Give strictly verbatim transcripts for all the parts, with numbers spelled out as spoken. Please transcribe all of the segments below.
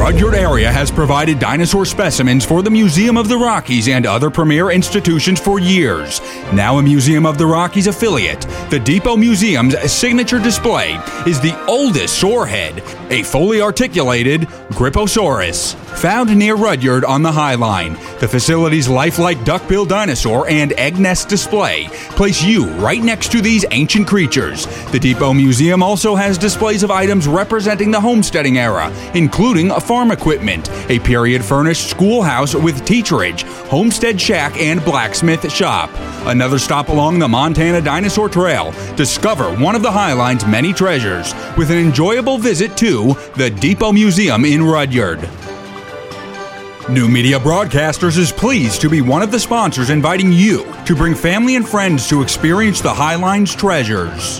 Rudyard area has provided dinosaur specimens for the Museum of the Rockies and other premier institutions for years. Now a Museum of the Rockies affiliate, the Depot Museum's signature display is the oldest sorehead, a fully articulated Gryposaurus, found near Rudyard on the High Line. The facility's lifelike duckbill dinosaur and egg nest display place you right next to these ancient creatures. The Depot Museum also has displays of items representing the homesteading era, including farm equipment, a period-furnished schoolhouse with teacherage, homestead shack, and blacksmith shop. Another stop along the Montana Dinosaur Trail. Discover one of the High Line's many treasures with an enjoyable visit to the Depot Museum in Rudyard. New Media Broadcasters is pleased to be one of the sponsors inviting you to bring family and friends to experience the High Line's treasures.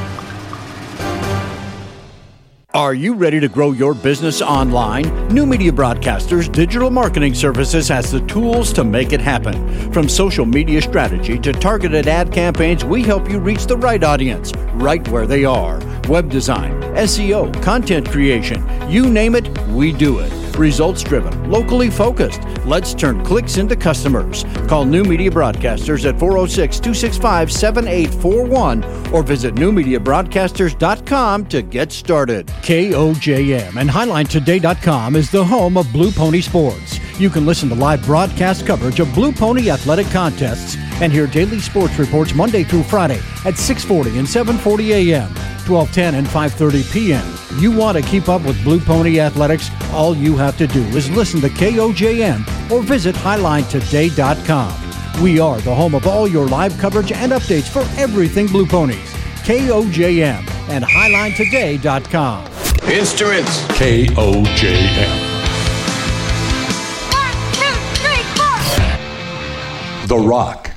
Are you ready to grow your business online? New Media Broadcasters Digital Marketing Services has the tools to make it happen. From social media strategy to targeted ad campaigns, we help you reach the right audience, right where they are. Web design, S E O, content creation, you name it, we do it. Results driven, locally focused. Let's turn clicks into customers. Call New Media Broadcasters at four oh six, two six five, seven eight four one or visit new media broadcasters dot com to get started. K O J M and Highline Today dot com is the home of Blue Pony Sports. You can listen to live broadcast coverage of Blue Pony athletic contests and hear daily sports reports Monday through Friday at six forty and seven forty a.m., twelve ten and five thirty p.m. You want to keep up with Blue Pony athletics? All you have to do is listen to K O J M or visit Highline Today dot com. We are the home of all your live coverage and updates for everything Blue Ponies. K O J M and Highline Today dot com. Instruments. K O J M. One, two, three, four. The Rock.